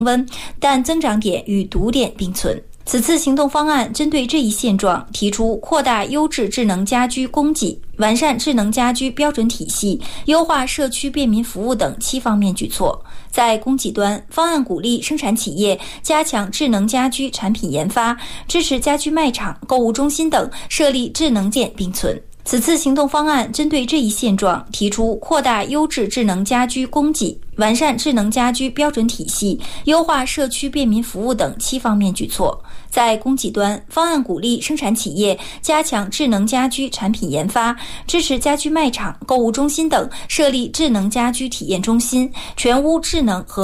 温，但增长点与堵点并存。此次行动方案针对这一现状，提出扩大优质智能家居供给、完善智能家居标准体系、优化社区便民服务等7方面举措。在供给端，方案鼓励生产企业加强智能家居产品研发，支持家居卖场、购物中心等设立智能键并存。此次行动方案针对这一现状，提出扩大优质智能家居供给、完善智能家居标准体系、优化社区便民服务等7方面举措。在供给端，方案鼓励生产企业加强智能家居产品研发，支持家居卖场、购物中心等设立智能家居体验中心，全屋智能和